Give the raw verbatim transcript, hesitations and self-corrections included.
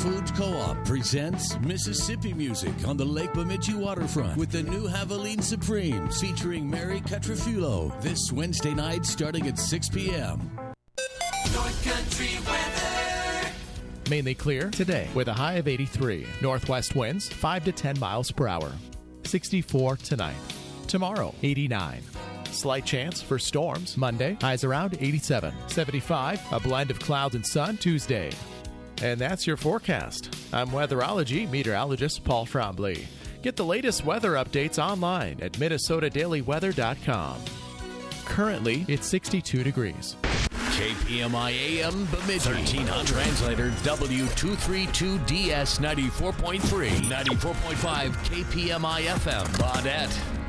Foods Co-op presents Mississippi Music on the Lake Bemidji waterfront with the new Javelin Supremes featuring Mary Catrafulo this Wednesday night starting at six p.m. North Country weather. Mainly clear today with a high of eighty-three. Northwest winds five to ten miles per hour. sixty-four tonight. Tomorrow, eighty-nine. Slight chance for storms Monday, highs around eighty-seven. seventy-five, a blend of clouds and sun Tuesday. And that's your forecast. I'm weatherology meteorologist Paul Trombley. Get the latest weather updates online at minnesota daily weather dot com. Currently, it's sixty-two degrees. K P M I A M Bemidji. thirteen hundred. Translator W two thirty-two D S ninety-four point three. ninety-four point five K P M I F M Baudette.